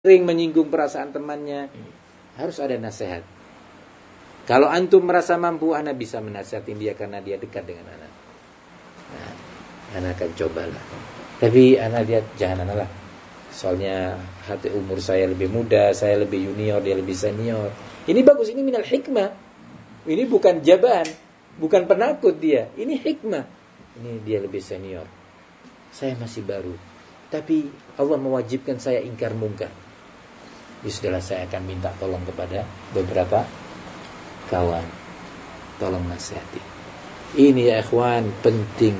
sering menyinggung perasaan temannya, harus ada nasihat. Kalau antum merasa mampu, anak bisa menasihatin dia karena dia dekat dengan anak. Nah, anak akan cobalah. Tapi anak dia jangan anak lah. Soalnya hati umur saya lebih muda, saya lebih junior, dia lebih senior. Ini bagus, ini minal hikmah. Ini bukan jabaan, bukan penakut dia. Ini hikmah. Ini dia lebih senior. Saya masih baru. Tapi Allah mewajibkan saya ingkar mungkar. Bismillah, saya akan minta tolong kepada beberapa kawan. Tolong nasihati. Ini ya ikhwan, penting.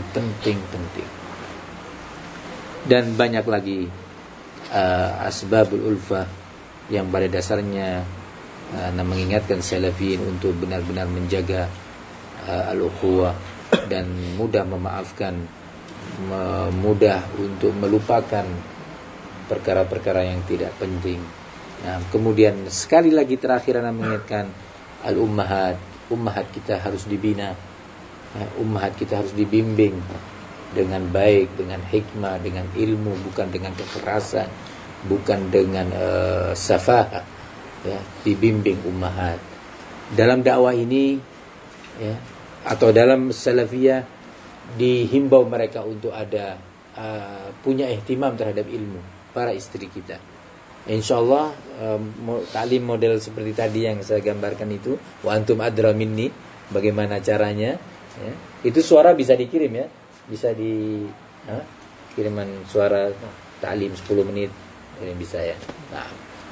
Dan banyak lagi asbabul ulfah yang pada dasarnya mengingatkan salafiyin untuk benar-benar menjaga al-ukhuwah dan mudah memaafkan, mudah untuk melupakan perkara-perkara yang tidak penting. Nah, kemudian sekali lagi terakhir Ana mengingatkan al-ummahat. Ummahat kita harus dibina. Ummahat kita harus dibimbing dengan baik, dengan hikmah, dengan ilmu, bukan dengan kekerasan, bukan dengan safah. Ya, dibimbing ummahat. Dalam dakwah ini ya, atau dalam salafiyah dihimbau mereka untuk ada punya ihtimam terhadap ilmu, para istri kita. InsyaAllah ta'lim model seperti tadi yang saya gambarkan itu, wa antum adra minni, bagaimana caranya ya. Itu suara bisa dikirim ya, bisa di kiriman suara ta'lim 10 menit ini bisa ya. Nah,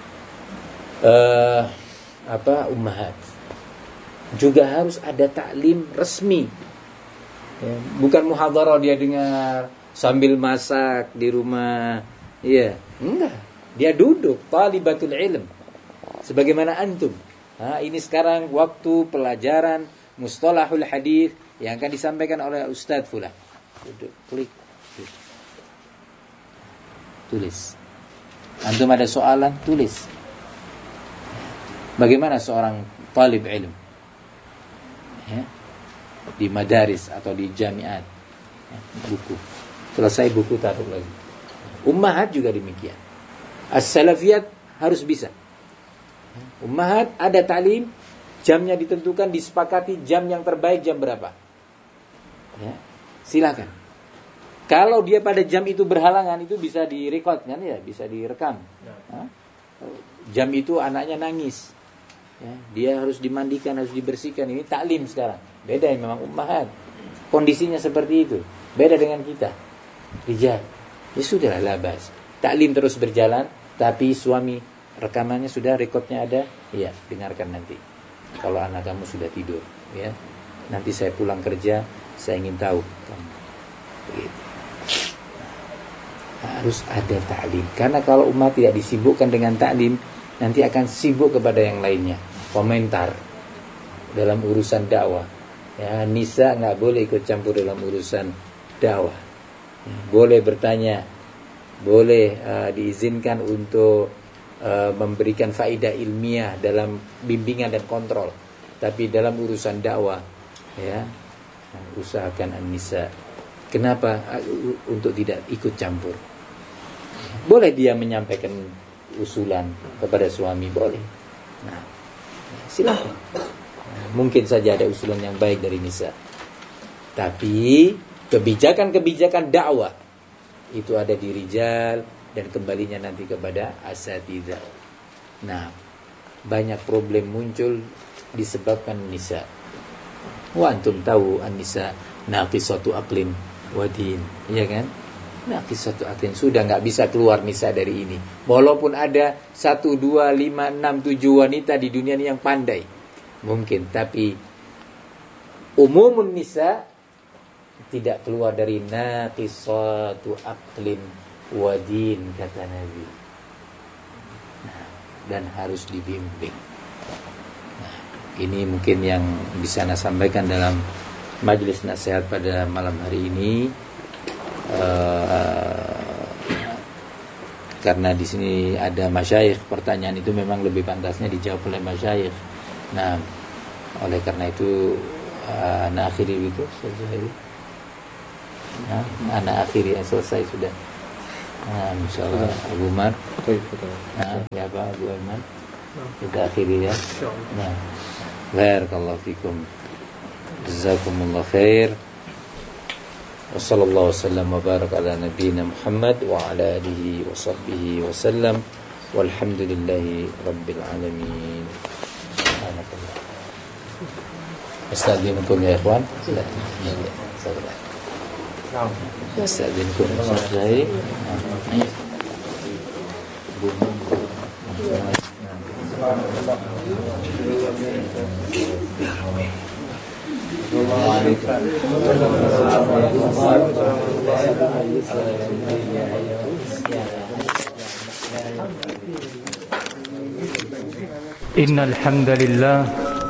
ummahat juga harus ada ta'lim resmi ya, bukan muhadharah dia dengar sambil masak di rumah. Iya, enggak. Dia duduk talibatul ilm sebagaimana antum. Ini sekarang waktu pelajaran mustalahul hadis yang akan disampaikan oleh Ustadz Fulan. Duduk, klik. Tulis. Antum ada soalan, tulis. Bagaimana seorang talib ilm ya, di madaris atau di jamiat ya, buku. Selesai buku taruh lagi. Ummahat juga demikian. As-salafiyat harus bisa. Ummahat ada ta'lim, jamnya ditentukan, disepakati jam yang terbaik jam berapa. Ya, silakan. Kalau dia pada jam itu berhalangan, itu bisa direkod kan ya, bisa direkam. Jam itu anaknya nangis. Ya, dia harus dimandikan, harus dibersihkan. Ini ta'lim sekarang. Beda yang memang ummahat. Kondisinya seperti itu. Beda dengan kita. Rijal. Ya sudahlah, labas. Ta'lim terus berjalan. Tapi suami rekamannya sudah, rekodnya ada. Iya, dengarkan nanti. Kalau anak kamu sudah tidur, ya. Nanti saya pulang kerja, saya ingin tahu kamu. Begitu. Harus ada ta'lim. Karena kalau umat tidak disibukkan dengan ta'lim, nanti akan sibuk kepada yang lainnya. Komentar dalam urusan dakwah. Ya, nisa nggak boleh ikut campur dalam urusan dakwah. Boleh bertanya, boleh diizinkan untuk memberikan faedah ilmiah dalam bimbingan dan kontrol. Tapi dalam urusan dakwah ya, usahakan an-nisa. Kenapa? Untuk tidak ikut campur. Boleh dia menyampaikan usulan kepada suami, boleh. Nah, silakan. Mungkin saja ada usulan yang baik dari nisa. Tapi kebijakan-kebijakan dakwah itu ada di rijal dan kembalinya nanti kepada asatidzah. Nah, banyak problem muncul disebabkan nisa. Wa antum tahu an-nisa naqisatu aqlin wa din, iya kan? Naqisatu aqlin, sudah enggak bisa keluar nisa dari ini. Walaupun ada 1 2 5 6 7 wanita di dunia ini yang pandai. Mungkin, tapi umumun nisa tidak keluar dari naqisatu aqlin wa din, kata Nabi. Nah, dan harus dibimbing. Nah, ini mungkin yang bisa saya sampaikan dalam majelis nasihat pada malam hari ini. Karena di sini ada masyayikh, pertanyaan itu memang lebih pantasnya dijawab oleh masyayikh. Nah, oleh karena itu anak akhiri itu selesai. Nah, anak akhiri selesai sudah. Nah, insyaallah Abu Umar. Nah, ya Pak Abu Aiman. Kita akhiri ya. Nah, barakallahu fikum. Jazakumullah khair. Wa sallallahu wasallam wa baraka ala nabiyyina Muhammad wa ala alihi wa sahbihi wa sallam. Walhamdulillahi rabbil alamin. Subhanallah. Astagfirullahaladzim ya ikhwan. Astagfirullahaladzim Ustaz. Innal hamdalillah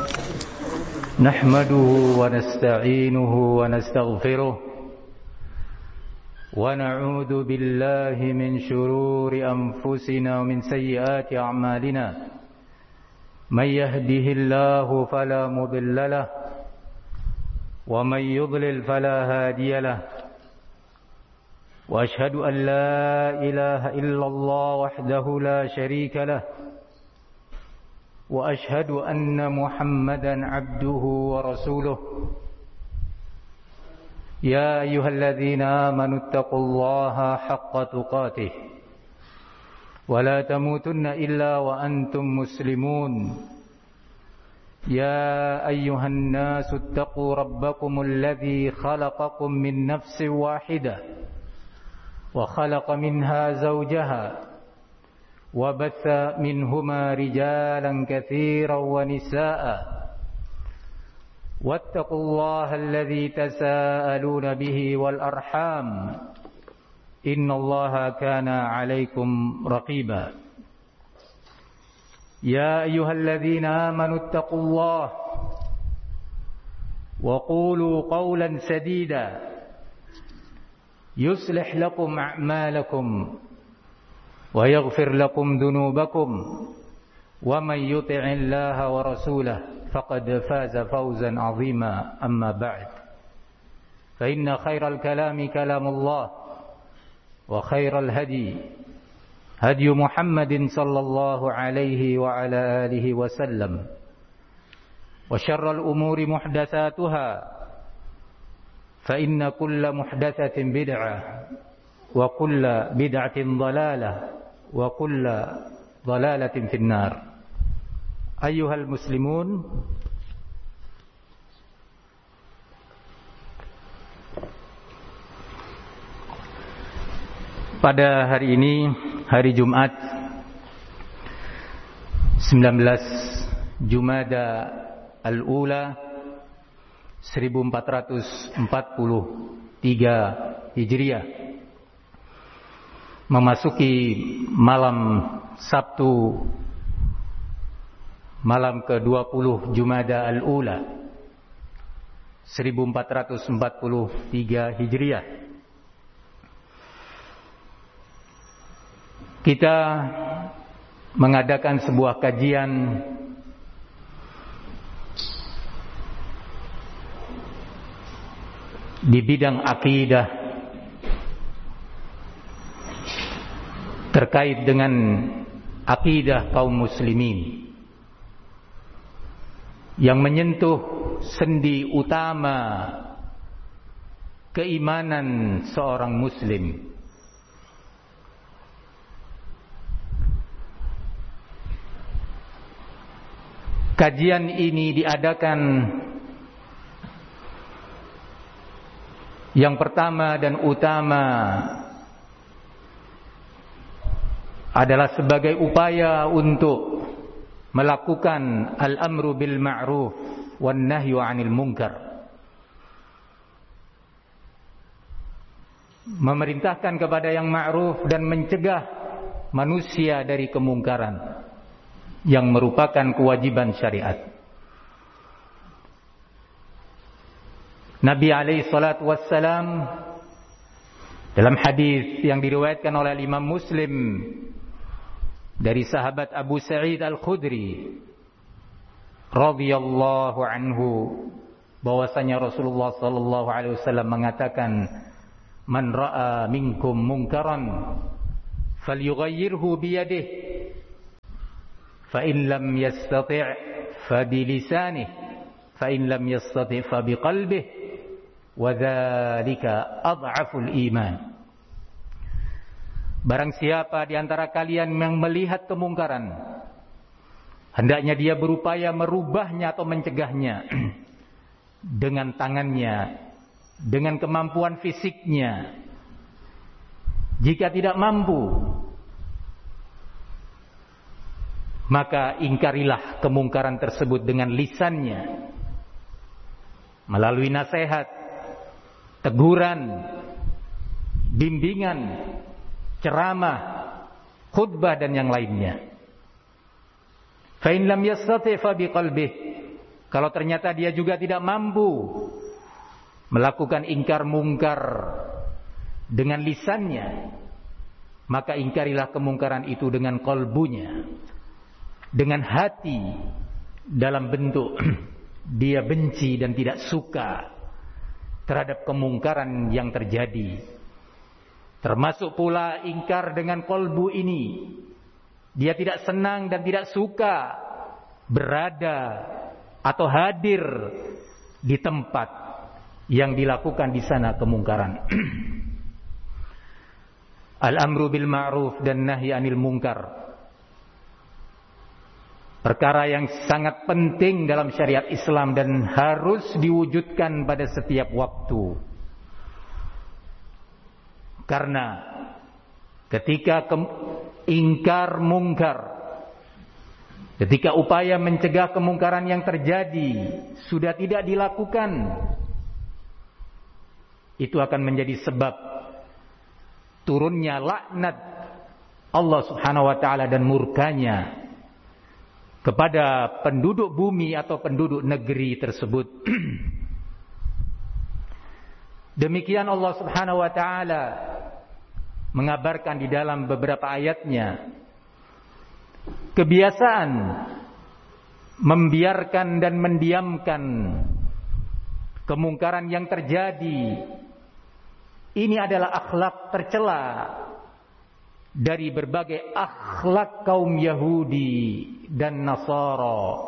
nahmaduhu wa nasta'inuhu wa nastaghfiruh wa na'udzu billahi min shururi anfusina wa min sayyiati a'malina may yahdihillahu fala mudilla lahu wa may yudlil fala hadiya lahu wa ashhadu an la ilaha illallah wahdahu la sharika lahu وأشهد أن محمدا عبده ورسوله يا أيها الذين آمنوا اتقوا الله حق تقاته ولا تموتن إلا وأنتم مسلمون يا أيها الناس اتقوا ربكم الذي خلقكم من نفس واحدة وخلق منها زوجها وبث منهما رجالا كثيرا ونساء واتقوا الله الذي تساءلون به والأرحام إن الله كان عليكم رقيبا يا أيها الذين آمنوا اتقوا الله وقولوا قولا سديدا يصلح لكم أعمالكم ويغفر لكم ذنوبكم ومن يطع الله ورسوله فقد فاز فوزا عظيما أما بعد فإن خير الكلام كلام الله وخير الهدي هدي محمد صلى الله عليه وعلى آله وسلم وشر الأمور محدثاتها فإن كل محدثة بدعة وكل بدعة ضلالة وكل ضلالة في النار أيها المسلمون pada hari ini hari Jumat 19 Jumada Al-Ula 1443 Hijriah memasuki malam Sabtu malam ke-20 Jumada Al-Ula 1443 Hijriah. Kita mengadakan sebuah kajian di bidang akidah terkait dengan akidah kaum muslimin yang menyentuh sendi utama keimanan seorang muslim. Kajian ini diadakan yang pertama dan utama adalah sebagai upaya untuk melakukan al-amru bil ma'ruf wan nahyu 'anil munkar. Memerintahkan kepada yang ma'ruf dan mencegah manusia dari kemungkaran yang merupakan kewajiban syariat. Nabi alaihi salatu wassalam dalam hadis yang diriwayatkan oleh Imam Muslim dari sahabat Abu Sa'id Al-Khudri radhiyallahu anhu bahwasanya Rasulullah sallallahu alaihi wasallam mengatakan, "Man ra'a minkum munkaran falyughayyirhu biyadihi fa in lam yastati' fa bilisanihi fa in lam yastati' fa biqalbihi wa dzalika adhaful iman. Barang siapa di antara kalian yang melihat kemungkaran, hendaknya dia berupaya merubahnya atau mencegahnya dengan tangannya, dengan kemampuan fisiknya. Jika tidak mampu, maka ingkarilah kemungkaran tersebut dengan lisannya, melalui nasihat, teguran, bimbingan, ceramah, khutbah dan yang lainnya. Fa in lam yastati' fa biqalbihi. Kalau ternyata dia juga tidak mampu melakukan ingkar mungkar dengan lisannya, maka ingkarilah kemungkaran itu dengan qalbunya, dengan hati, dalam bentuk dia benci dan tidak suka terhadap kemungkaran yang terjadi. Termasuk pula ingkar dengan qalbu ini, dia tidak senang dan tidak suka berada atau hadir di tempat yang dilakukan di sana kemungkaran. Al-amru bil ma'ruf dan nahyi 'anil munkar, perkara yang sangat penting dalam syariat Islam dan harus diwujudkan pada setiap waktu. Karena ketika ingkar mungkar, ketika upaya mencegah kemungkaran yang terjadi sudah tidak dilakukan, itu akan menjadi sebab turunnya laknat Allah Subhanahu wa taala dan murkanya kepada penduduk bumi atau penduduk negeri tersebut. Demikian Allah Subhanahu wa taala mengabarkan di dalam beberapa ayatnya kebiasaan membiarkan dan mendiamkan kemungkaran yang terjadi. Ini adalah akhlak tercela dari berbagai akhlak kaum Yahudi dan Nasara.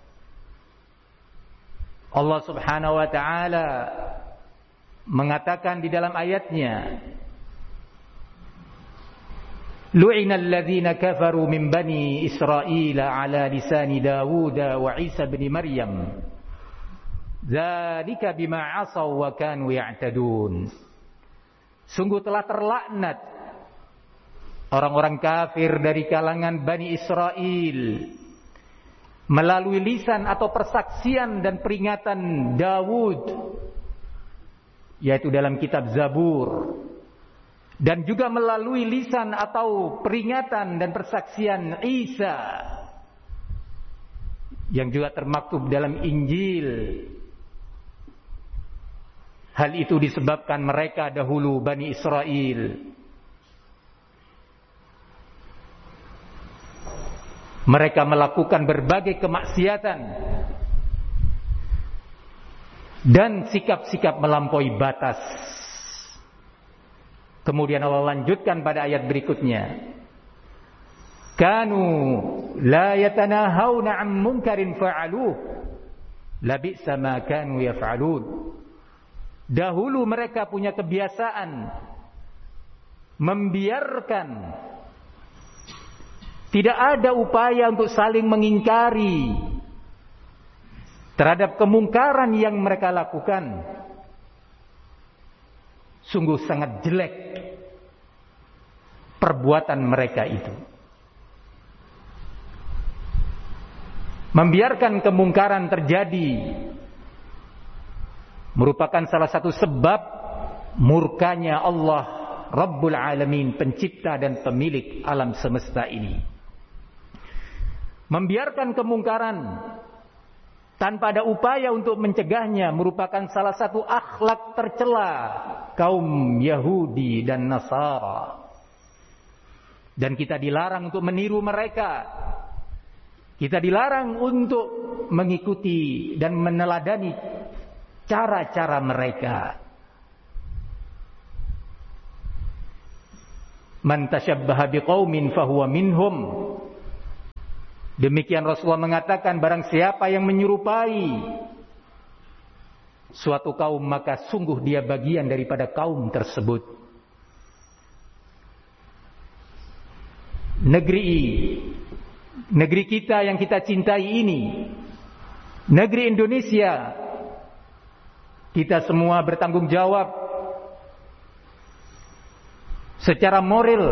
Allah Subhanahu wa taala mengatakan di dalam ayatnya, lu'inal ladzina kafaru min bani Israil ala lisani Dawud wa Isa bin Maryam dzalika bima 'asaw wa kanu ya'tadun. Sungguh telah terlaknat orang-orang kafir dari kalangan Bani Israel melalui lisan atau persaksian dan peringatan Dawud, yaitu dalam kitab Zabur, dan juga melalui lisan atau peringatan dan persaksian Isa yang juga termaktub dalam Injil. Hal itu disebabkan mereka dahulu Bani Israel mereka melakukan berbagai kemaksiatan dan sikap-sikap melampaui batas. Kemudian Allah lanjutkan pada ayat berikutnya, kanu la yatanahawna 'an munkarin fa'aluh labisa ma kanu yaf'alun. Dahulu mereka punya kebiasaan membiarkan, tidak ada upaya untuk saling mengingkari terhadap kemungkaran yang mereka lakukan. Sungguh sangat jelek perbuatan mereka itu. Membiarkan kemungkaran terjadi merupakan salah satu sebab murkanya Allah Rabbul Alamin, pencipta dan pemilik alam semesta ini. Membiarkan kemungkaran tanpa ada upaya untuk mencegahnya merupakan salah satu akhlak tercela kaum Yahudi dan Nasara. Dan kita dilarang untuk meniru mereka. Kita dilarang untuk mengikuti dan meneladani cara-cara mereka. Man tashabbaha biqaumin fahuwa minhum. Demikian Rasulullah mengatakan, barang siapa yang menyerupai suatu kaum, maka sungguh dia bagian daripada kaum tersebut. Negeri kita yang kita cintai ini, negeri Indonesia, kita semua bertanggung jawab secara moral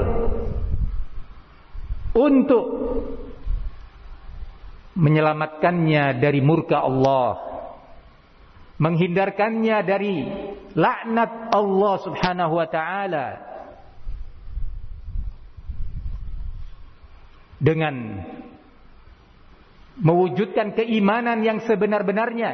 untuk menyelamatkannya dari murka Allah, menghindarkannya dari laknat Allah Subhanahu wa ta'ala, dengan mewujudkan keimanan yang sebenar-benarnya,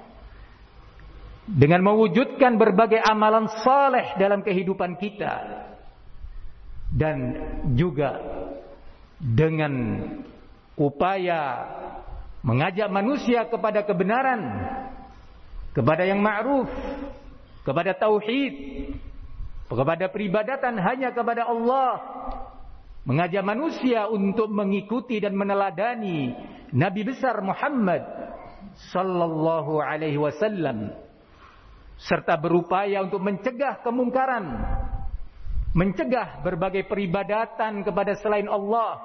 dengan mewujudkan berbagai amalan saleh dalam kehidupan kita, dan juga dengan upaya mengajak manusia kepada kebenaran, kepada yang ma'ruf, kepada tauhid, kepada peribadatan hanya kepada Allah, mengajak manusia untuk mengikuti dan meneladani Nabi besar Muhammad sallallahu alaihi wasallam, serta berupaya untuk mencegah kemungkaran, mencegah berbagai peribadatan kepada selain Allah,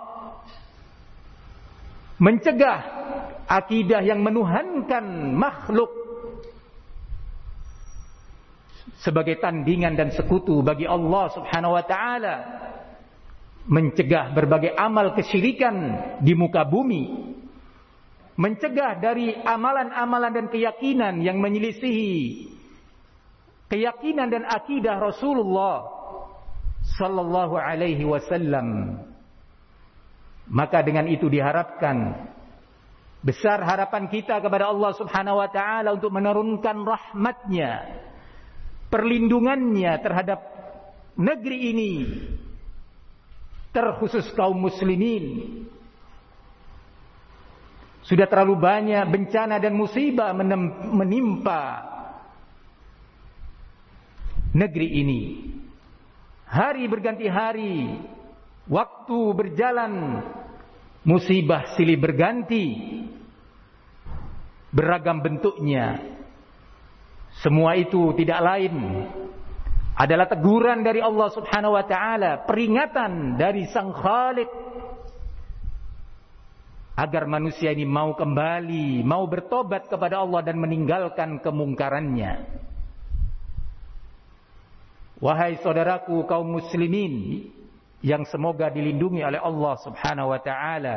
mencegah akidah yang menuhankan makhluk sebagai tandingan dan sekutu bagi Allah Subhanahu wa ta'ala, mencegah berbagai amal kesyirikan di muka bumi, mencegah dari amalan-amalan dan keyakinan yang menyelisihi keyakinan dan akidah Rasulullah sallallahu alaihi wasallam. Maka dengan itu diharapkan, besar harapan kita kepada Allah Subhanahu wa ta'ala untuk menurunkan rahmatnya, perlindungannya terhadap negeri ini, terkhusus kaum muslimin. Sudah terlalu banyak bencana dan musibah menimpa negeri ini. Hari berganti hari, waktu berjalan, musibah silih berganti, beragam bentuknya. Semua itu tidak lain adalah teguran dari Allah Subhanahu wa ta'ala, peringatan dari Sang Khalik, agar manusia ini mau kembali, mau bertobat kepada Allah dan meninggalkan kemungkarannya. Wahai saudaraku kaum muslimin yang semoga dilindungi oleh Allah Subhanahu wa ta'ala,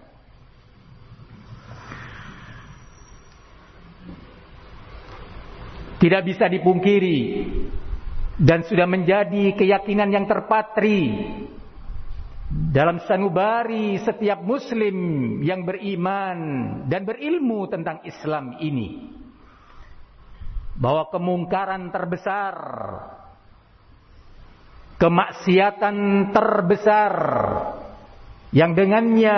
tidak bisa dipungkiri dan sudah menjadi keyakinan yang terpatri dalam sanubari setiap muslim yang beriman dan berilmu tentang Islam ini, bahwa kemungkaran terbesar, kemaksiatan terbesar yang dengannya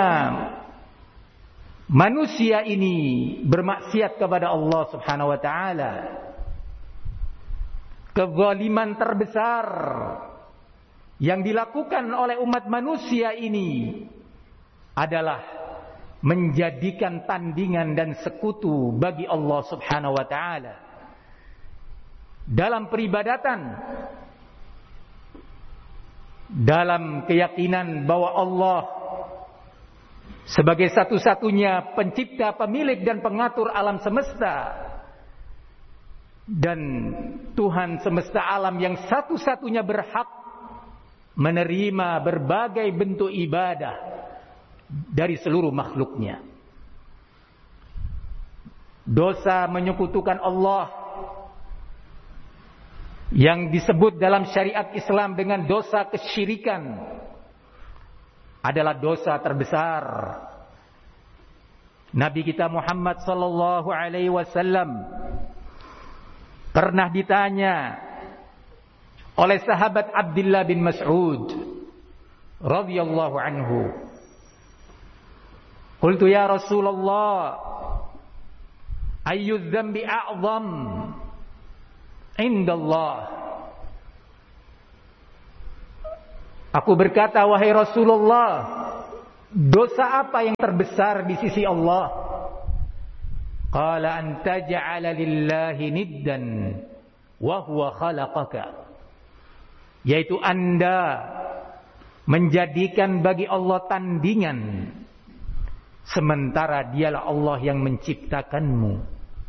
manusia ini bermaksiat kepada Allah Subhanahu wa ta'ala, kezaliman terbesar yang dilakukan oleh umat manusia ini adalah menjadikan tandingan dan sekutu bagi Allah Subhanahu wa ta'ala dalam peribadatan, dalam keyakinan bahwa Allah sebagai satu-satunya pencipta, pemilik dan pengatur alam semesta, dan Tuhan semesta alam yang satu-satunya berhak menerima berbagai bentuk ibadah dari seluruh makhluknya. Dosa menyekutukan Allah yang disebut dalam syariat Islam dengan dosa kesyirikan adalah dosa terbesar. Nabi kita Muhammad sallallahu alaihi wasallam pernah ditanya oleh sahabat Abdullah bin Mas'ud radhiyallahu anhu, qultu ya Rasulullah, ayyu dzambi a'zam indallah, Aku berkata, wahai Rasulullah, dosa apa yang terbesar di sisi Allah? Qala an taj'ala lillahi niddan wa huwa khalaqaka. Yaitu Anda menjadikan bagi Allah tandingan sementara dialah Allah yang menciptakanmu.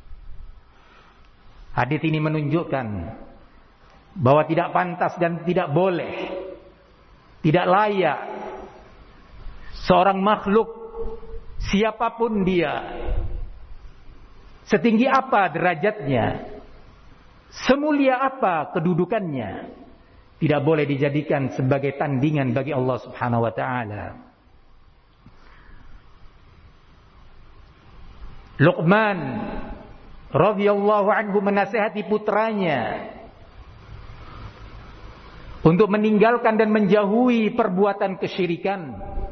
Hadits ini menunjukkan bahwa tidak pantas dan tidak boleh, tidak layak seorang makhluk siapapun dia, setinggi apa derajatnya, semulia apa kedudukannya, tidak boleh dijadikan sebagai tandingan bagi Allah Subhanahu wa taala. Luqman radhiyallahu anhu menasihati putranya untuk meninggalkan dan menjauhi perbuatan kesyirikan.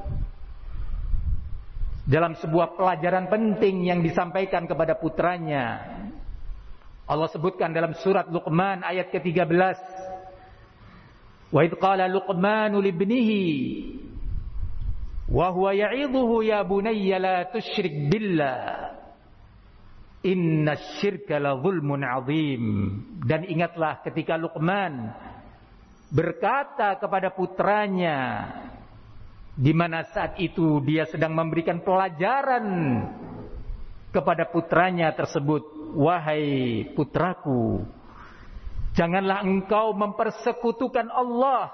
Dalam sebuah pelajaran penting yang disampaikan kepada putranya, Allah sebutkan dalam surat Luqman ayat ke-13, wa idh qala Luqmanu libnihi wa huwa ya'idhuhu ya bunayya la tusyrik billah innasyirka la zulmun 'adzim. Dan ingatlah ketika Luqman berkata kepada putranya, di mana saat itu dia sedang memberikan pelajaran kepada putranya tersebut, wahai putraku, janganlah engkau mempersekutukan Allah,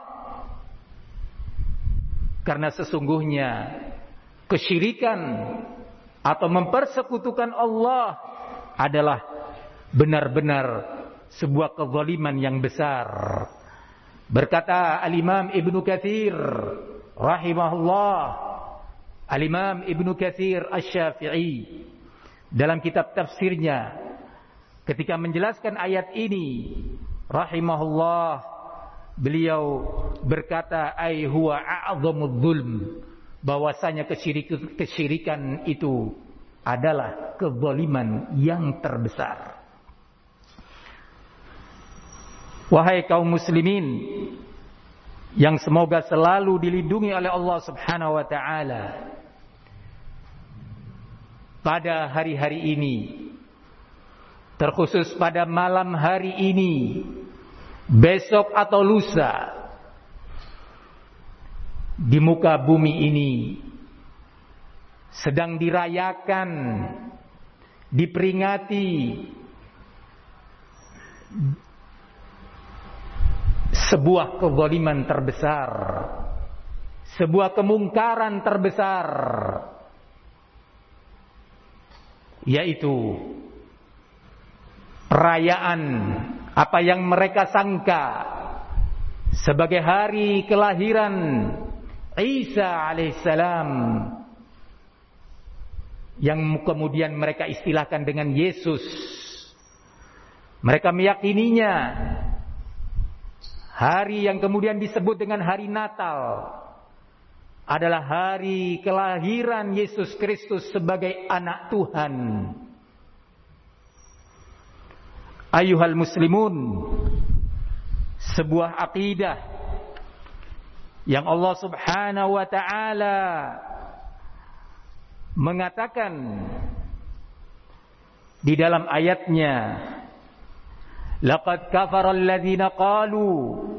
karena sesungguhnya kesyirikan atau mempersekutukan Allah adalah benar-benar sebuah kezaliman yang besar. Berkata Al-Imam Ibnu Katsir rahimahullah, Al-Imam Ibnu Katsir Asy-Syafi'i dalam kitab tafsirnya ketika menjelaskan ayat ini, rahimahullah, beliau berkata, ai huwa a'zamudz zulm, bahwasanya kesyirikan itu adalah kezaliman yang terbesar. Wahai kaum muslimin yang semoga selalu dilindungi oleh Allah Subhanahu wa taala, pada hari-hari ini, terkhusus pada malam hari ini, besok atau lusa, di muka bumi ini sedang dirayakan, diperingati sebuah kezaliman terbesar, sebuah kemungkaran terbesar, yaitu perayaan apa yang mereka sangka sebagai hari kelahiran Isa alaihissalam, yang kemudian mereka istilahkan dengan Yesus. Mereka meyakininya hari yang kemudian disebut dengan hari Natal adalah hari kelahiran Yesus Kristus sebagai anak Tuhan. Ayuhal muslimun, sebuah akidah yang Allah Subhanahu wa taala mengatakan di dalam ayatnya, laqad kafara alladziina qalu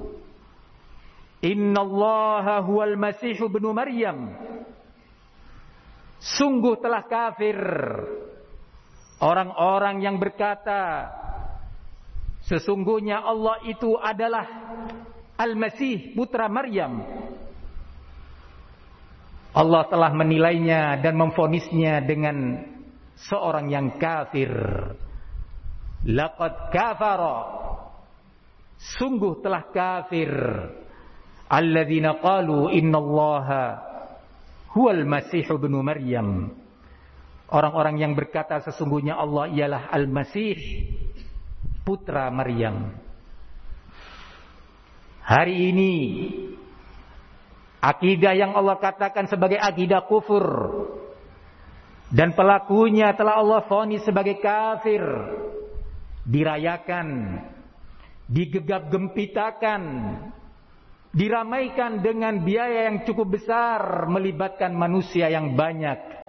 innallaha huwal masih ibnu maryam. Sungguh telah kafir orang-orang yang berkata sesungguhnya Allah itu adalah Al-Masih putra Maryam. Allah telah menilainya dan memvonisnya dengan seorang yang kafir. Laqad kafara, sungguh telah kafir alladzina qalu innallaha huwal masih ibnu maryam. Orang-orang yang berkata sesungguhnya Allah ialah Al-Masih putra Maryam. Hari ini akidah yang Allah katakan sebagai akidah kufur dan pelakunya telah Allah vonis sebagai kafir dirayakan, digegap-gempitakan diramaikan dengan biaya yang cukup besar, melibatkan manusia yang banyak.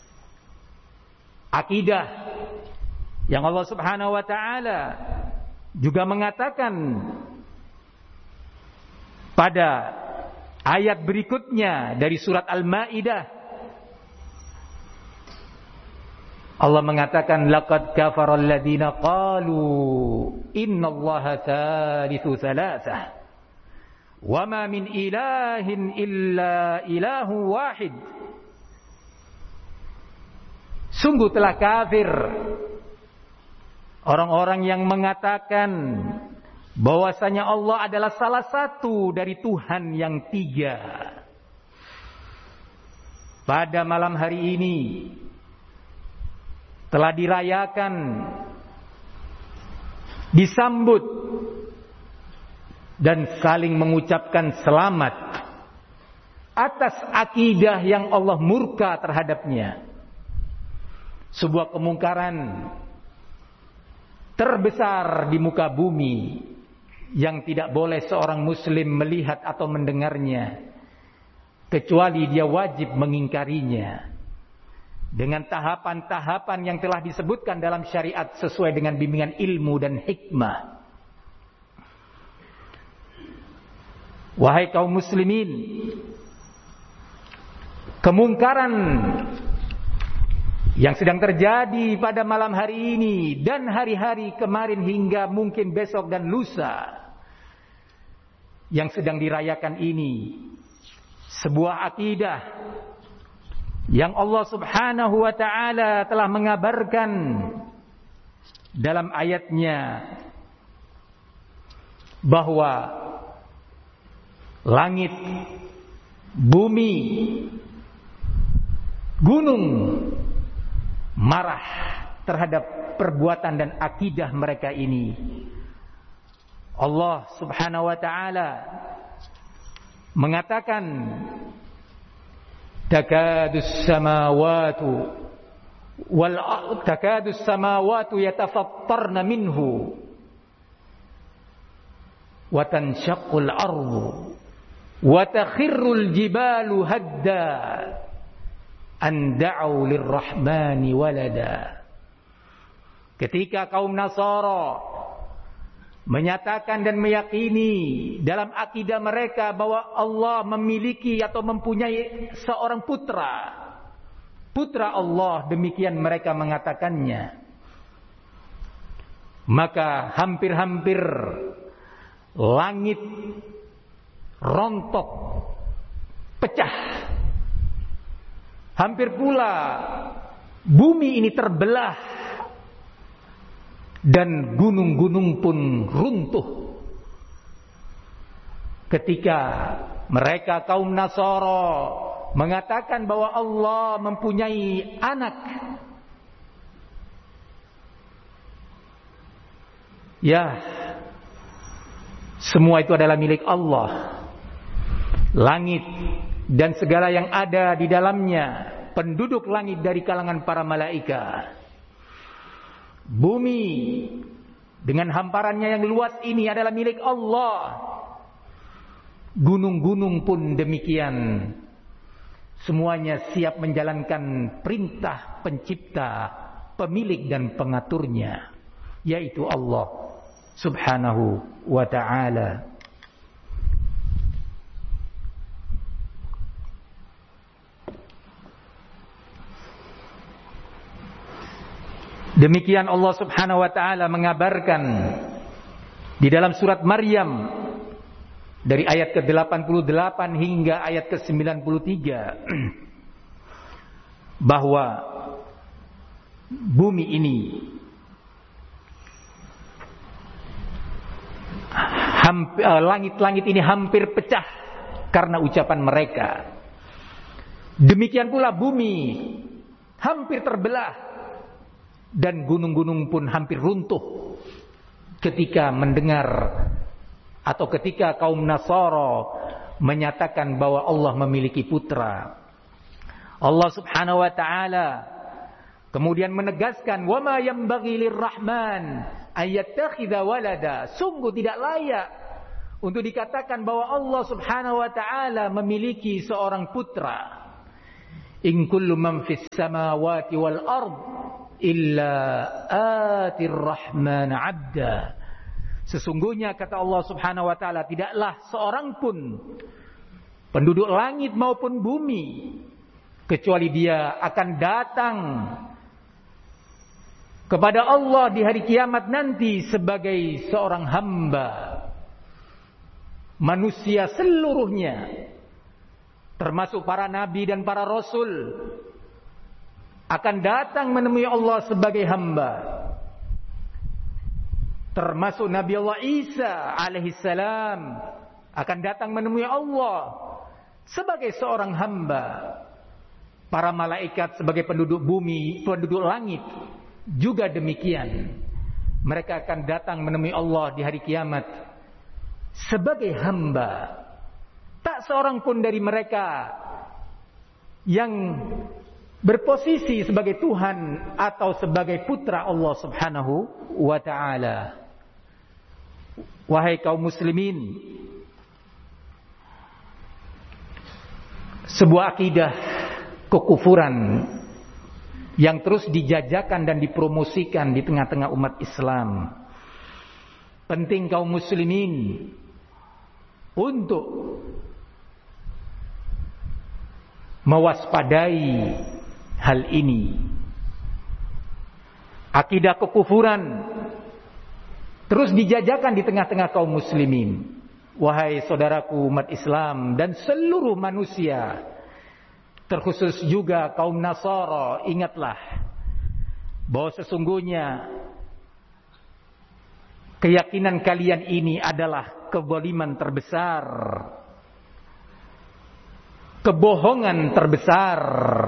Akidah yang Allah Subhanahu wa taala juga mengatakan pada ayat berikutnya dari surat Al-Maidah, Allah mengatakan laqad kafara alladziina qalu innallaha tsalitsu tsalatsah wa ma min ilahin illa ilahu wahid. Sungguh telah kafir orang-orang yang mengatakan bahwasanya Allah adalah salah satu dari Tuhan yang tiga. Pada malam hari ini telah dirayakan, disambut dan saling mengucapkan selamat atas akidah yang Allah murka terhadapnya. Sebuah kemungkaran terbesar di muka bumi yang tidak boleh seorang muslim melihat atau mendengarnya, kecuali dia wajib mengingkarinya dengan tahapan-tahapan yang telah disebutkan dalam syariat sesuai dengan bimbingan ilmu dan hikmah. Wahai kaum muslimin, kemungkaran yang sedang terjadi pada malam hari ini dan hari-hari kemarin hingga mungkin besok dan lusa yang sedang dirayakan ini, sebuah akidah yang Allah Subhanahu wa taala telah mengabarkan dalam ayatnya bahwa langit, bumi, gunung marah terhadap perbuatan dan akidah mereka ini. Allah Subhanahu wa taala mengatakan takadus samawatu yatafattarna minhu wa tanshaqqul ardu wa takhirrul jibalu hadda an da'u lirrahmani walada. Ketika kaum Nasara menyatakan dan meyakini dalam akidah mereka bahwa Allah memiliki atau mempunyai seorang putra Allah, demikian mereka mengatakannya, maka hampir-hampir langit rontok, pecah. Hampir pula bumi ini terbelah dan gunung-gunung pun runtuh ketika mereka kaum Nasara mengatakan bahwa Allah mempunyai anak. Ya, semua itu adalah milik Allah. Langit dan segala yang ada di dalamnya, penduduk langit dari kalangan para malaikat, bumi dengan hamparannya yang luas ini adalah milik Allah. Gunung-gunung pun demikian. Semuanya siap menjalankan perintah pencipta, pemilik dan pengaturnya, yaitu Allah Subhanahu wa ta'ala. Demikian Allah Subhanahu wa ta'ala mengabarkan di dalam surat Maryam dari ayat ke-88 hingga ayat ke-93 bahwa bumi ini langit-langit ini hampir pecah karena ucapan mereka. Demikian pula bumi hampir terbelah dan gunung-gunung pun hampir runtuh ketika mendengar atau ketika kaum Nasara menyatakan bahwa Allah memiliki putra. Allah Subhanahu wa ta'ala kemudian menegaskan, wa ma yanbaghi lirrahman ayattakhidha walada. Sungguh tidak layak untuk dikatakan bahwa Allah Subhanahu wa taala memiliki seorang putra. In kullu man fis samawati wal ard illa atir rahman 'abda. Sesungguhnya kata Allah Subhanahu wa taala, tidaklah seorang pun penduduk langit maupun bumi kecuali dia akan datang kepada Allah di hari kiamat nanti sebagai seorang hamba. Manusia seluruhnya, termasuk para nabi dan para rasul, akan datang menemui Allah sebagai hamba. Termasuk Nabi Allah Isa alaihissalam akan datang menemui Allah sebagai seorang hamba. Para malaikat sebagai penduduk bumi, penduduk langit juga demikian. Mereka akan datang menemui Allah di hari kiamat sebagai hamba. Tak seorang pun dari mereka yang berposisi sebagai Tuhan atau sebagai putra Allah Subhanahu wa ta'ala. Wahai kaum muslimin, sebuah akidah kekufuran yang terus dijajakan dan dipromosikan di tengah-tengah umat Islam. Penting kaum muslimin untuk mewaspadai hal ini. Akidah kekufuran terus dijajakan di tengah-tengah kaum muslimin. Wahai saudaraku umat Islam dan seluruh manusia, terkhusus juga kaum Nasara, ingatlah bahwa sesungguhnya keyakinan kalian ini adalah kezaliman terbesar, kebohongan terbesar.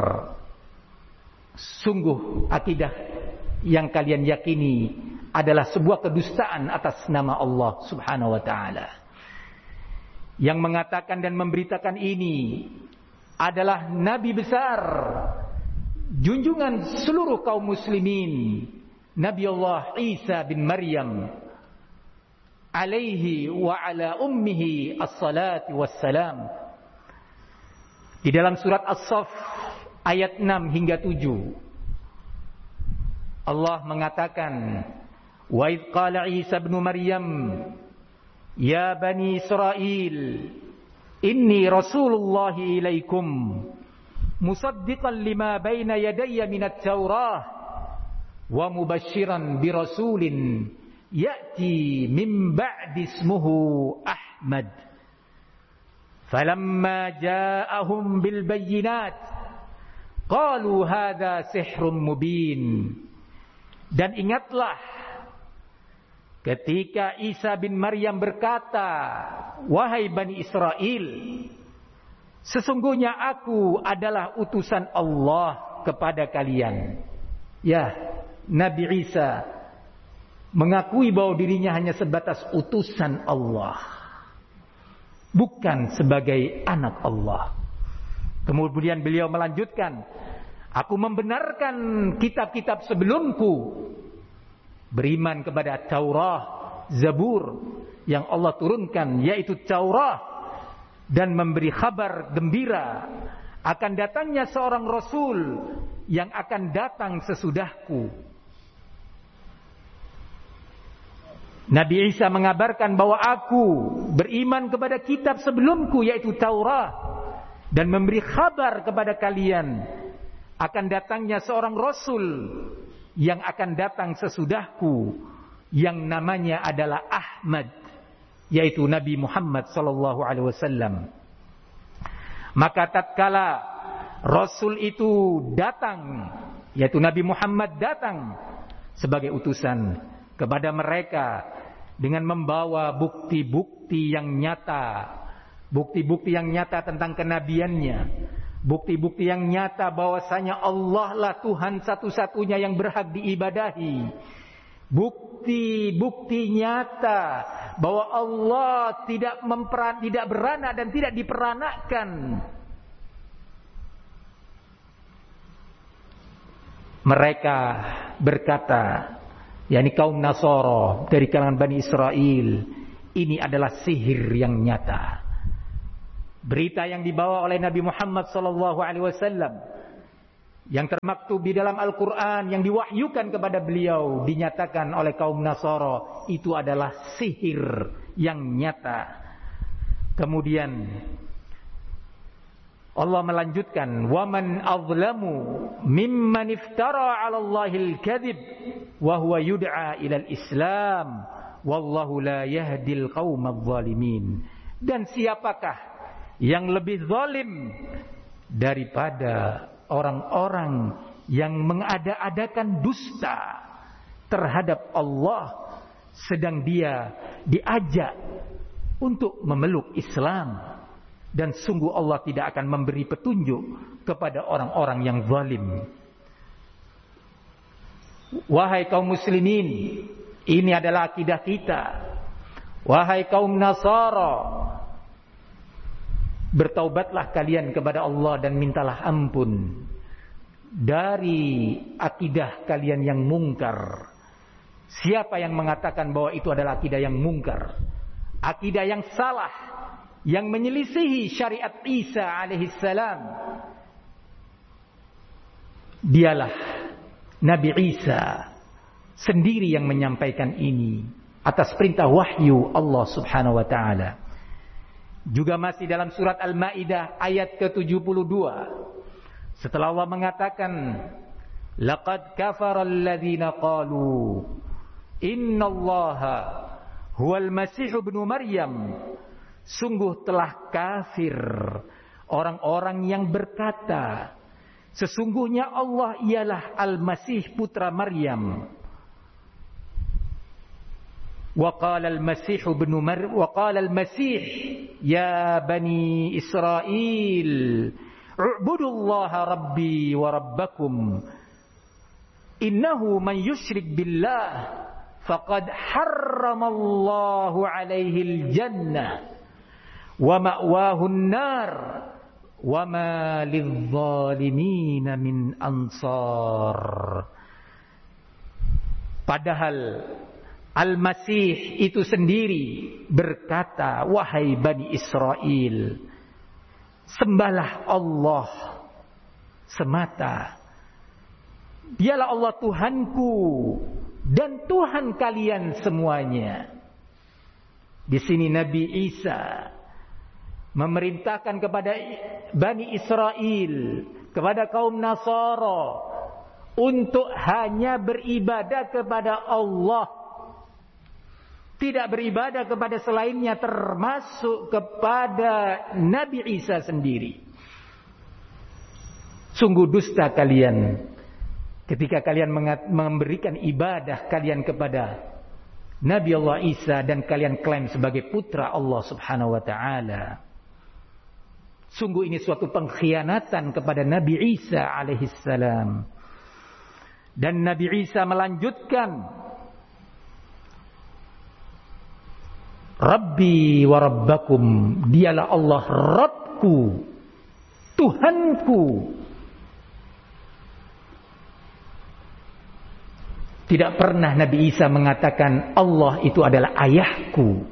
Sungguh akidah yang kalian yakini adalah sebuah kedustaan atas nama Allah Subhanahu wa ta'ala. Yang mengatakan dan memberitakan ini adalah Nabi besar, junjungan seluruh kaum muslimin, Nabi Allah Isa bin Maryam alaihi wa ala ummihi as-salatu wassalam. Di dalam surat As-Saff ayat 6 hingga 7 Allah mengatakan, wa idh qala Isa bin Maryam ya bani Israil inni rasulullah ilaikum musaddiqan lima baina yadayya minat taurah wa mubashiran bi rasulin ya'ti min ba'di ismuhu Ahmad. Falamma ja'ahum bil bayyinat qalu hadha sihrun mubin. Dan ingatlah ketika Isa bin Maryam berkata, wahai Bani Israel, sesungguhnya aku adalah utusan Allah kepada kalian. Ya, Nabi Isa mengakui bahwa dirinya hanya sebatas utusan Allah, bukan sebagai anak Allah. Kemudian beliau melanjutkan, aku membenarkan kitab-kitab sebelumku, beriman kepada Taurat, Zabur yang Allah turunkan, yaitu Taurat, dan memberi kabar gembira akan datangnya seorang Rasul yang akan datang sesudahku. Nabi Isa mengabarkan bahwa aku beriman kepada kitab sebelumku, yaitu Taurat, dan memberi kabar kepada kalian akan datangnya seorang Rasul yang akan datang sesudahku, yang namanya adalah Ahmad, yaitu Nabi Muhammad sallallahu alaihi wasallam. Maka tatkala Rasul itu datang, yaitu Nabi Muhammad datang sebagai utusan kepada mereka dengan membawa bukti-bukti yang nyata, bukti-bukti yang nyata tentang kenabiannya, bukti-bukti yang nyata bahwasanya Allah lah Tuhan satu-satunya yang berhak diibadahi. Bukti-bukti nyata bahwa Allah tidak beranak dan tidak diperanakkan. Mereka berkata, yakni kaum Nasara dari kalangan Bani Israel, ini adalah sihir yang nyata. Berita yang dibawa oleh Nabi Muhammad SAW yang termaktub di dalam Al-Quran, yang diwahyukan kepada beliau, dinyatakan oleh kaum Nasara, itu adalah sihir yang nyata. Kemudian Allah melanjutkan, "Waman azlamu mimman iftara 'ala Allahil kadhib wa huwa yud'a ilal Islam wallahu la yahdil qaumadz zalimin." Dan siapakah yang lebih zalim daripada orang-orang yang mengada-adakan dusta terhadap Allah sedang dia diajak untuk memeluk Islam, dan sungguh Allah tidak akan memberi petunjuk kepada orang-orang yang zalim. Wahai kaum muslimin, ini adalah akidah kita. Wahai kaum Nasara, bertaubatlah kalian kepada Allah dan mintalah ampun dari akidah kalian yang mungkar. Siapa yang mengatakan bahwa itu adalah akidah yang mungkar, akidah yang salah, yang menyelisihi syariat Isa alaihissalam, dialah Nabi Isa sendiri yang menyampaikan ini atas perintah wahyu Allah subhanahu wa ta'ala. Juga masih dalam surat Al-Ma'idah ayat ke-72, setelah Allah mengatakan, "Laqad kafara alladhina qalu innallaha huwal masih ibnu Maryam." Sungguh telah kafir orang-orang yang berkata, sesungguhnya Allah ialah Al-Masih putra Maryam. Wa qala al-Masih ibnu Maryam, wa qala al-Masih ya bani Israil u'budullaha rabbi wa rabbakum innahu man yusyrik billah faqad harramallahu alaihi al-jannah wa ma'wahu an-nar wa ma lidh-dhalimin min ansar. Padahal Al-Masih itu sendiri berkata, wahai Bani Israel, sembahlah Allah semata. Dialah Allah Tuhanku dan Tuhan kalian semuanya. Di sini Nabi Isa memerintahkan kepada Bani Israel, kepada kaum Nasara, untuk hanya beribadah kepada Allah, tidak beribadah kepada selainnya, termasuk kepada Nabi Isa sendiri. Sungguh dusta kalian ketika kalian memberikan ibadah kalian kepada Nabi Allah Isa dan kalian klaim sebagai putra Allah subhanahu wa ta'ala. Sungguh ini suatu pengkhianatan kepada Nabi Isa alaihissalam. Dan Nabi Isa melanjutkan, Rabbi wa Rabbakum, dialah Allah Rabbku, Tuhanku. Tidak pernah Nabi Isa mengatakan Allah itu adalah ayahku.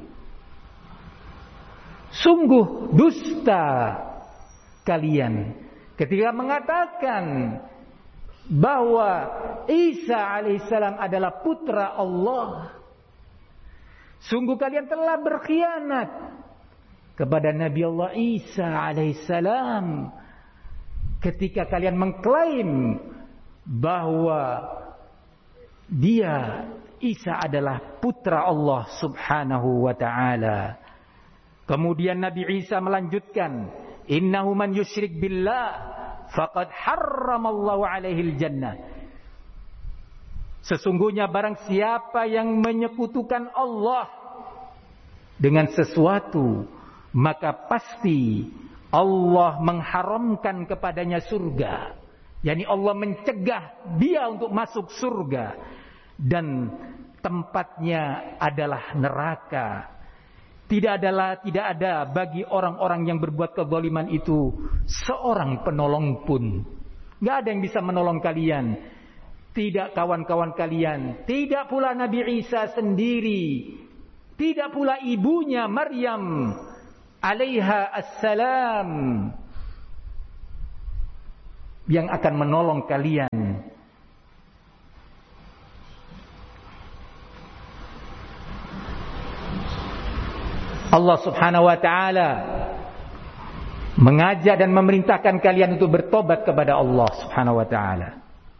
Sungguh dusta kalian ketika mengatakan bahwa Isa alaihissalam adalah putra Allah. Sungguh kalian telah berkhianat kepada Nabi Allah Isa alaihissalam ketika kalian mengklaim bahwa dia, Isa, adalah putra Allah subhanahu wa ta'ala. Kemudian Nabi Isa melanjutkan, innahu man yusyrik billah faqad harramallahu alaihil jannah. Sesungguhnya barang siapa yang menyekutukan Allah dengan sesuatu, maka pasti Allah mengharamkan kepadanya surga. Yani Allah mencegah dia untuk masuk surga, dan tempatnya adalah neraka. Tidak ada bagi orang-orang yang berbuat kezaliman itu seorang penolong pun. Gak ada yang bisa menolong kalian. Tidak kawan-kawan kalian, tidak pula Nabi Isa sendiri tidak pula ibunya Maryam alaiha assalam yang akan menolong kalian. Allah Subhanahu wa taala mengajak dan memerintahkan kalian untuk bertobat kepada Allah Subhanahu wa taala.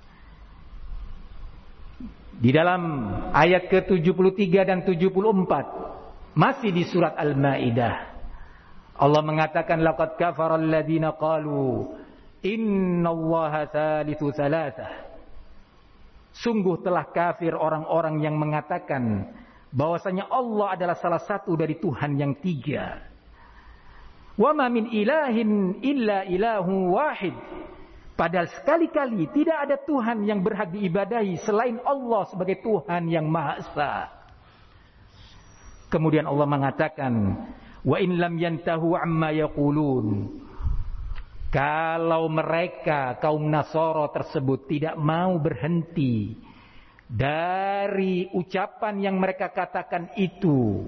Di dalam ayat ke-73 dan 74 masih di surat Al-Maidah, Allah mengatakan laqad kafara alladziina qalu innallaha tsalitsu tsalatsah. Sungguh telah kafir orang-orang yang mengatakan bahwasanya Allah adalah salah satu dari Tuhan yang tiga. Wa ma min ilahin illa ilahu wahid. Padahal sekali-kali tidak ada Tuhan yang berhak diibadahi selain Allah sebagai Tuhan yang Maha Esa. Kemudian Allah mengatakan, wa in lam yantahu amma yaqulun. Kalau mereka kaum Nasara tersebut tidak mau berhenti dari ucapan yang mereka katakan itu,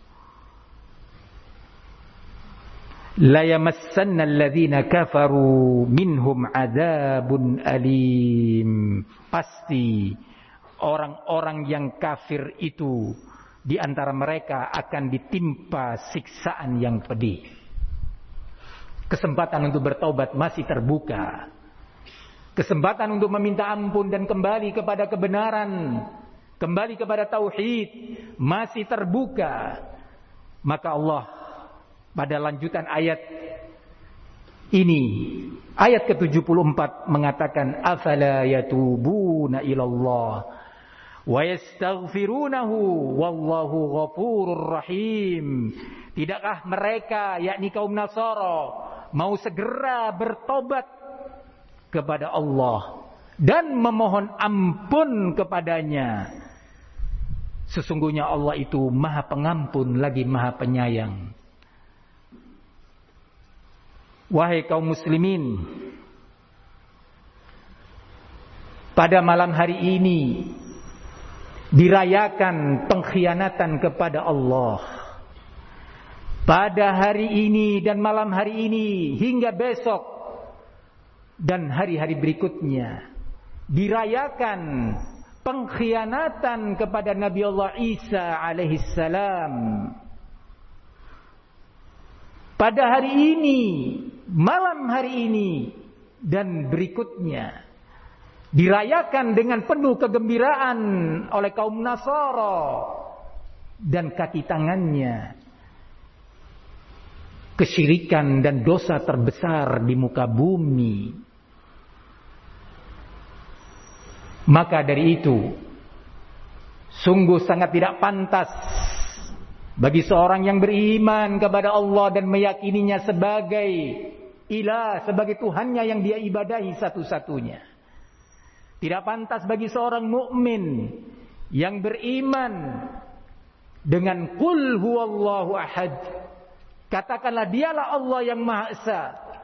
la yamassanna alladhina kafaru minhum adzabun alim. Pasti orang-orang yang kafir itu di antara mereka akan ditimpa siksaan yang pedih. Kesempatan untuk bertaubat masih terbuka. Kesempatan untuk meminta ampun dan kembali kepada kebenaran, kembali kepada tauhid masih terbuka. Maka Allah pada lanjutan ayat ini, ayat ke-74 mengatakan afala yatubuna ilallah wa yastaghfirunahu wallahu ghafurur rahim. Tidakkah mereka, yakni kaum Nasara, mau segera bertobat kepada Allah dan memohon ampun kepadanya? Sesungguhnya Allah itu Maha Pengampun lagi Maha Penyayang. Wahai kaum muslimin, pada malam hari ini dirayakan pengkhianatan kepada Allah. Pada hari ini dan malam hari ini hingga besok dan hari-hari berikutnya dirayakan pengkhianatan kepada Nabi Allah Isa alaihissalam. Pada hari ini, malam hari ini dan berikutnya dirayakan dengan penuh kegembiraan oleh kaum Nasara dan kaki tangannya. Kesyirikan dan dosa terbesar di muka bumi. Maka dari itu, sungguh sangat tidak pantas bagi seorang yang beriman kepada Allah dan meyakininya sebagai ilah, sebagai Tuhannya yang dia ibadahi satu-satunya. Tidak pantas bagi seorang mukmin yang beriman dengan qul huwallahu ahad. Katakanlah dialah Allah yang Maha Esa.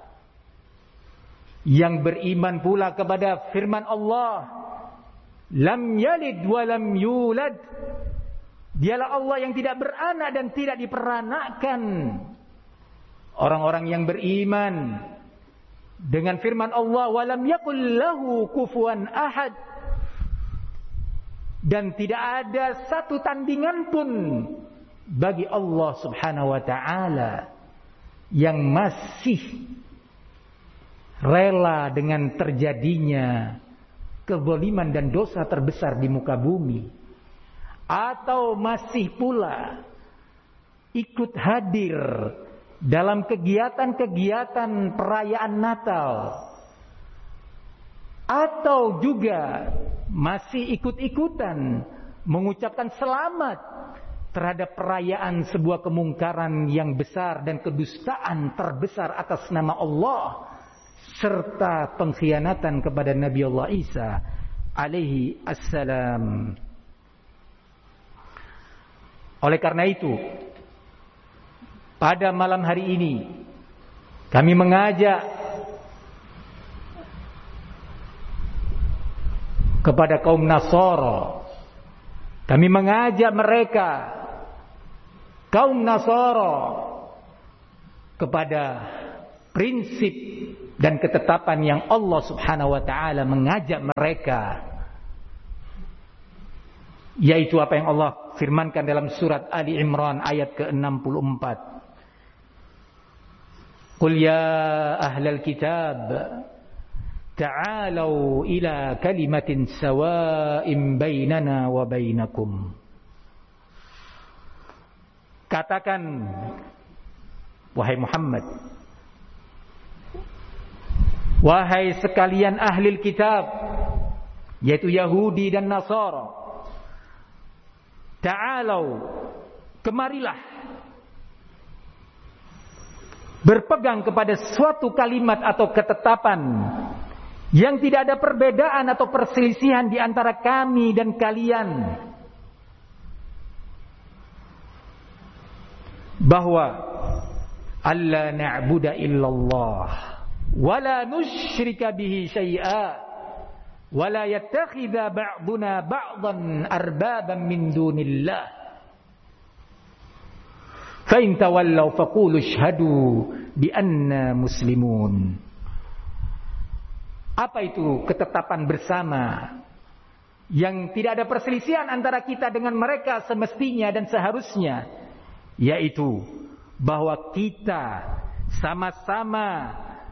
Yang beriman pula kepada firman Allah, lam yalid wa lam yulad. Dialah Allah yang tidak beranak dan tidak diperanakkan. Orang-orang yang beriman dengan firman Allah, wa lam yakul lahu kufuwan ahad. Dan tidak ada satu tandingan pun bagi Allah Subhanahu wa ta'ala yang masih rela dengan terjadinya kezaliman dan dosa terbesar di muka bumi, atau masih pula ikut hadir dalam kegiatan-kegiatan perayaan Natal, atau juga masih ikut-ikutan mengucapkan selamat terhadap perayaan sebuah kemungkaran yang besar dan kedustaan terbesar atas nama Allah, serta pengkhianatan kepada Nabi Allah Isa alaihi assalam. Oleh karena itu, pada malam hari ini kami mengajak kepada kaum Nasara, kami mengajak mereka kaum Nasara kepada prinsip dan ketetapan yang Allah Subhanahu wa taala mengajak mereka, yaitu apa yang Allah firmankan dalam surat Ali Imran ayat ke-64. Qul ya ahlal kitab ta'alau ila kalimatin sawa'in bainana wa bainakum. Katakan, wahai Muhammad, wahai sekalian ahli kitab, yaitu Yahudi dan Nasara, ta'alau, kemarilah, berpegang kepada suatu kalimat atau ketetapan yang tidak ada perbedaan atau perselisihan di antara kami dan kalian, bahwa alla na'budu illallah wa la nusyrika bihi syai'a wa la yattakhidha ba'duna ba'dan arbaban min dunillah fa in tawallaw faqulu ashhadu bi anna muslimun. Apa itu ketetapan bersama yang tidak ada perselisihan antara kita dengan mereka semestinya dan seharusnya, yaitu bahwa kita sama-sama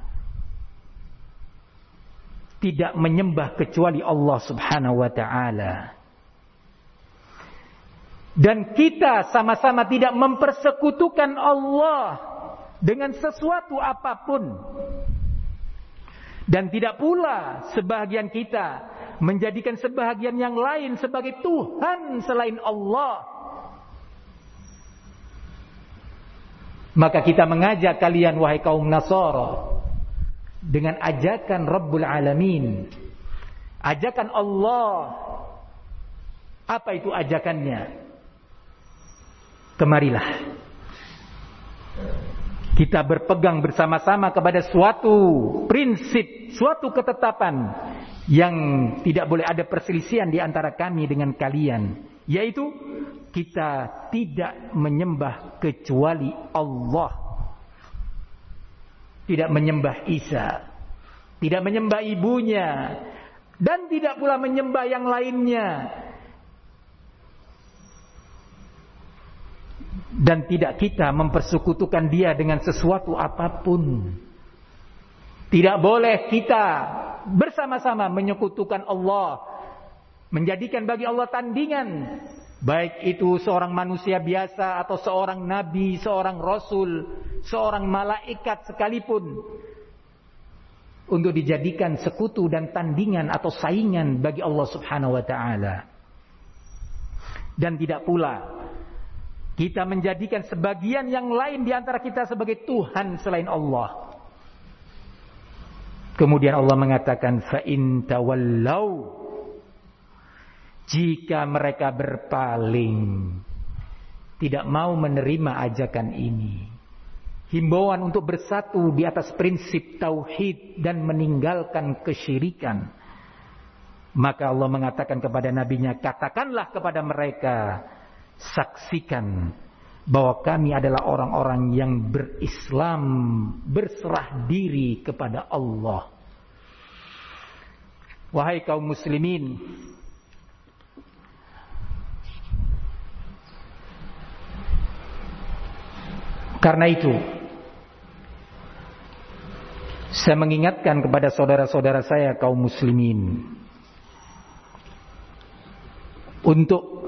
tidak menyembah kecuali Allah Subhanahu wa taala, dan kita sama-sama tidak mempersekutukan Allah dengan sesuatu apapun, dan tidak pula sebahagian kita menjadikan sebahagian yang lain sebagai Tuhan selain Allah. Maka kita mengajak kalian, wahai kaum Nasara, dengan ajakan Rabbul Alamin, ajakan Allah. Apa itu ajakannya? Kemarilah kita berpegang bersama-sama kepada suatu prinsip, suatu ketetapan yang tidak boleh ada perselisihan di antara kami dengan kalian, yaitu kita tidak menyembah kecuali Allah, tidak menyembah Isa, tidak menyembah ibunya, dan tidak pula menyembah yang lainnya, dan tidak kita mempersekutukan dia dengan sesuatu apapun. Tidak boleh kita bersama-sama menyekutukan Allah, menjadikan bagi Allah tandingan, baik itu seorang manusia biasa atau seorang nabi, seorang rasul, seorang malaikat sekalipun, untuk dijadikan sekutu dan tandingan atau saingan bagi Allah Subhanahu wa taala. Dan tidak pula kita menjadikan sebagian yang lain di antara kita sebagai Tuhan selain Allah. Kemudian Allah mengatakan, fa in tawallau, jika mereka berpaling, tidak mau menerima ajakan ini, himbauan untuk bersatu di atas prinsip tauhid dan meninggalkan kesyirikan, maka Allah mengatakan kepada nabinya, katakanlah kepada mereka, saksikan bahwa kami adalah orang-orang yang berislam, berserah diri kepada Allah. Wahai kaum muslimin, karena itu saya mengingatkan kepada saudara-saudara saya kaum muslimin untuk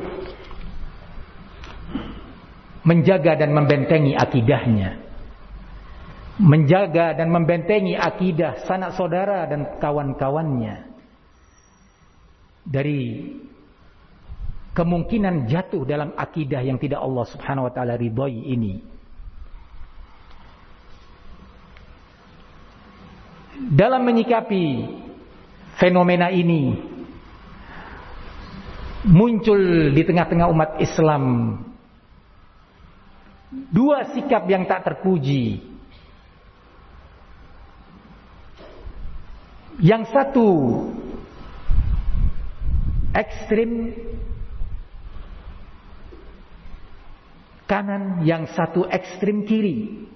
menjaga dan membentengi akidahnya, menjaga dan membentengi akidah sanak saudara dan kawan-kawannya dari kemungkinan jatuh dalam akidah yang tidak Allah Subhanahu wa taala ridhoi ini. Dalam menyikapi fenomena ini, muncul di tengah-tengah umat Islam dua sikap yang tak terpuji. Yang satu ekstrim, kanan, yang satu ekstrem kiri.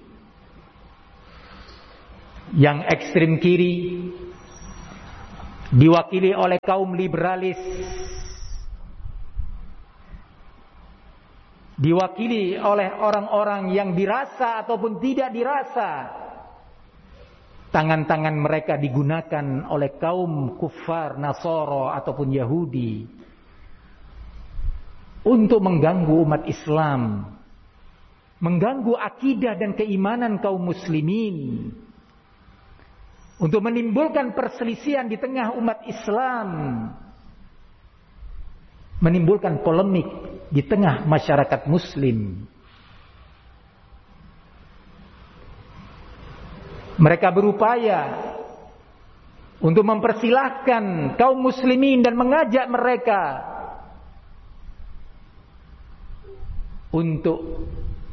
Yang ekstrem kiri diwakili oleh kaum liberalis, diwakili oleh orang-orang yang dirasa ataupun tidak dirasa tangan-tangan mereka digunakan oleh kaum kufar Nasara ataupun Yahudi untuk mengganggu umat Islam, mengganggu akidah dan keimanan kaum muslimin, untuk menimbulkan perselisihan di tengah umat Islam, menimbulkan polemik di tengah masyarakat muslim. Mereka berupaya untuk mempersilahkan kaum muslimin dan mengajak mereka untuk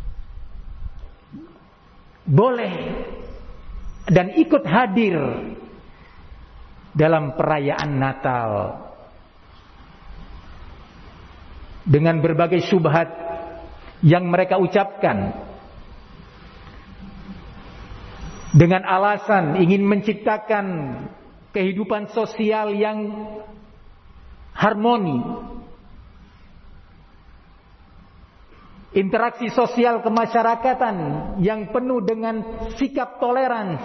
boleh dan ikut hadir dalam perayaan Natal dengan berbagai syubhat yang mereka ucapkan dengan alasan ingin menciptakan kehidupan sosial yang harmoni, interaksi sosial kemasyarakatan yang penuh dengan sikap toleransi,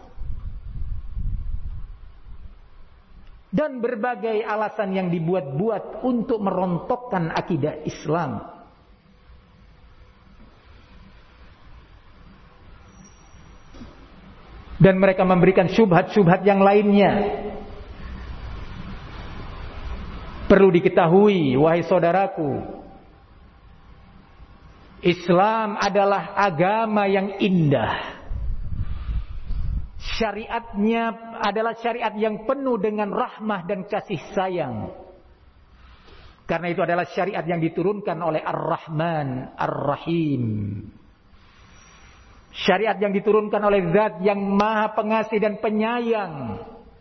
dan berbagai alasan yang dibuat-buat untuk merontokkan akidah Islam. Dan mereka memberikan syubhat-syubhat yang lainnya. Perlu diketahui, wahai saudaraku, Islam adalah agama yang indah. Syariatnya adalah syariat yang penuh dengan rahmah dan kasih sayang. Karena itu adalah syariat yang diturunkan oleh Ar-Rahman Ar-Rahim. Syariat yang diturunkan oleh Zat yang Maha Pengasih dan Penyayang.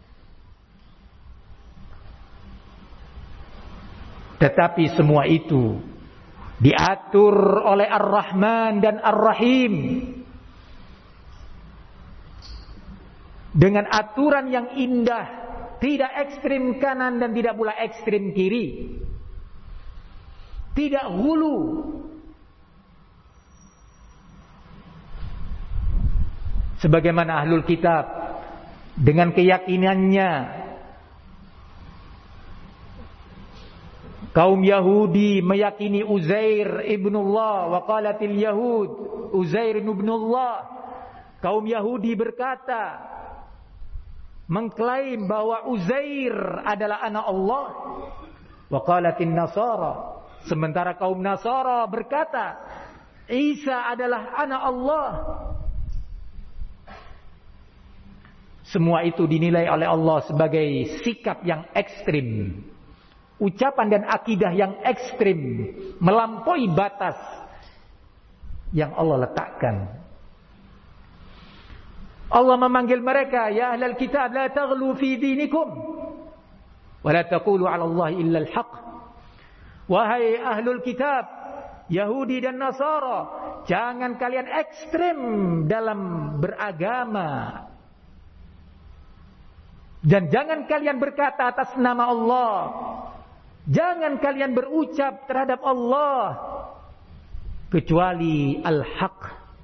Tetapi semua itu diatur oleh Ar-Rahman dan Ar-Rahim dengan aturan yang indah, tidak ekstrim kanan dan tidak pula ekstrim kiri, tidak hulu, sebagaimana ahlul kitab dengan keyakinannya. Kaum Yahudi meyakini Uzair ibnullah, wa qalatil Yahud Uzair ibnullah. Kaum Yahudi berkata, mengklaim bahwa Uzair adalah anak Allah. Wa qalatin Nasara, sementara kaum Nasara berkata Isa adalah anak Allah. Semua itu dinilai oleh Allah sebagai sikap yang ekstrim, ucapan dan akidah yang ekstrim, melampaui batas yang Allah letakkan. Allah memanggil mereka, ya ahlal kitab, la taghlu fi dinikum wa la taqulu 'ala Allah illa al-haq. Wahai ahlul kitab, Yahudi dan Nasara, jangan kalian ekstrim dalam beragama. Dan jangan kalian berkata atas nama Allah, jangan kalian berucap terhadap Allah kecuali al-haq.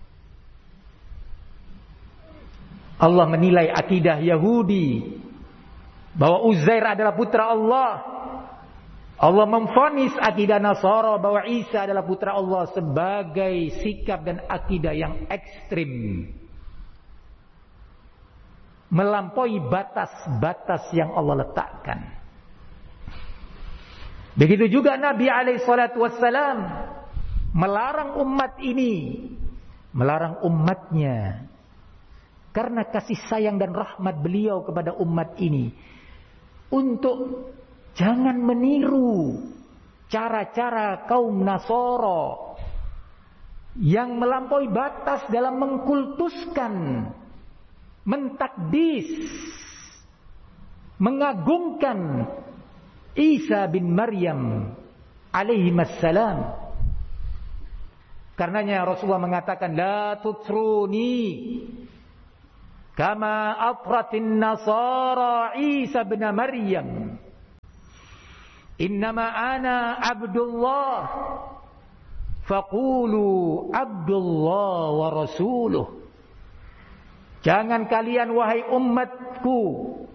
Allah menilai akidah Yahudi bahwa Uzair adalah putra Allah. Allah memvonis akidah Nasara bahwa Isa adalah putra Allah sebagai sikap dan akidah yang ekstrim, melampaui batas-batas yang Allah letakkan. Begitu juga Nabi SAW melarang umat ini, melarang umatnya, karena kasih sayang dan rahmat beliau kepada umat ini, untuk jangan meniru cara-cara kaum Nasara yang melampaui batas dalam mengkultuskan, mentakdis, mengagungkan Isa bin Maryam alaihi wassalam. Karenanya Rasulullah mengatakan, la tutruni kama atratin nasara Isa bin Maryam. Innama ana Abdullah faqulu Abdullah wa rasuluh. Jangan kalian wahai umatku